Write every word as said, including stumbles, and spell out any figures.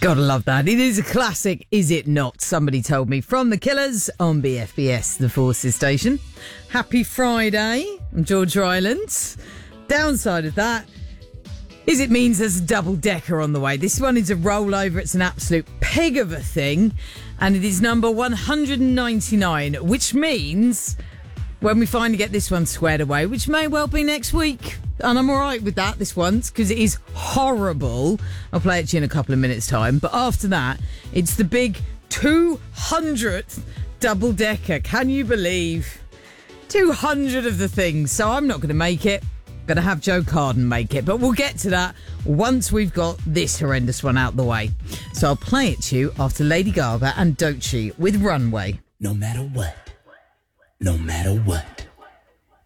Gotta love that. It is a classic, is it not? Somebody told me from The Killers on B F B S, the Forces station. Happy Friday. I'm George Rylands. Downside of that is it means there's a double-decker on the way. This one is a rollover. It's an absolute pig of a thing. And it is number one hundred ninety-nine, which means when we finally get this one squared away, which may well be next week, and I'm all right with that this once, because it is horrible. I'll play it to you in a couple of minutes' time. But after that, it's the big two hundredth double-decker. Can you believe? two hundred of the things. So I'm not going to make it. Going to have Joe Carden make it. But we'll get to that once we've got this horrendous one out the way. So I'll play it to you after Lady Gaga and Doechii with Runway. No matter what. No matter what.